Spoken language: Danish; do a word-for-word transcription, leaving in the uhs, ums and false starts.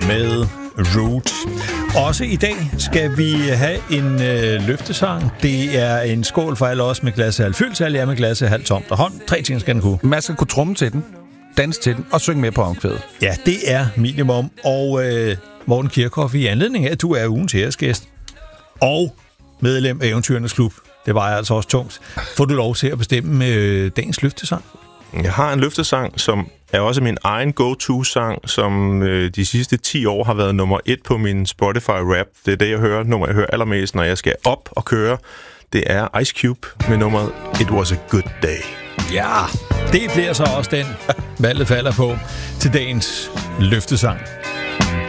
med Root. Også i dag skal vi have en øh, løftesang. Det er en skål for alle os med glasset halvt fyldt, alle jer med glasset halvt tomt. Og hånd, tre ting skal den kunne. Man skal kunne tromme til den, danse til den og synge med på omkvædet. Ja, det er minimum. Og øh, Morten Kirchhoff, i anledning af, at du er ugens æresgæst og medlem af Eventyrernes Klub, det var altså også tungt, får du lov til at bestemme øh, dagens løftesang? Jeg har en løftesang, som er også min egen go-to-sang, som øh, de sidste ti år har været nummer et på min Spotify-rap. Det er det, jeg hører, nummer jeg hører allermest, når jeg skal op og køre. Det er Ice Cube med nummeret It Was a Good Day. Ja, det bliver så også den, valget falder på til dagens løftesang.